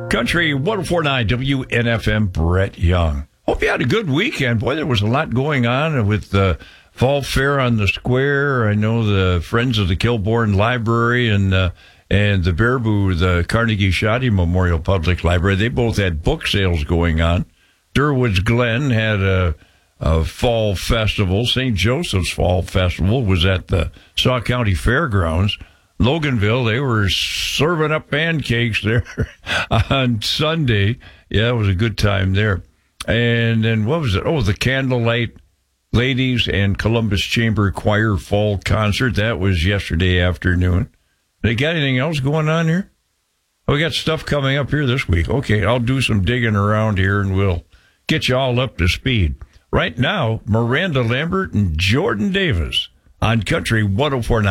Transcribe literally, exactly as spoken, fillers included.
Country one oh four point nine W N F M, Brett Young. Hope you had a good weekend. Boy, there was a lot going on with the Fall Fair on the Square. I know the Friends of the Kilbourne Library and uh, and the Baraboo, the Carnegie Shoddy Memorial Public Library, they both had book sales going on. Durwoods Glen had a, a fall festival. Saint Joseph's Fall Festival was at the Sauk County Fairgrounds. Loganville, they were serving up pancakes there on Sunday. Yeah, it was a good time there. And then what was it? Oh, the Candlelight Ladies and Columbus Chamber Choir Fall Concert. That was yesterday afternoon. They got anything else going on here? Oh, we got stuff coming up here this week. Okay, I'll do some digging around here and we'll get you all up to speed. Right now, Miranda Lambert and Jordan Davis on Country one oh four point nine.